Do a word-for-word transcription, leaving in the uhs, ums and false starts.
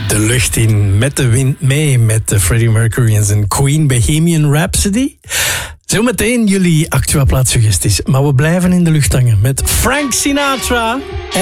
de lucht in, met de wind mee, met de Freddie Mercury en zijn Queen Bohemian Rhapsody. Zometeen jullie Actua Plaatsuggesties, maar we blijven in de lucht hangen met Frank Sinatra.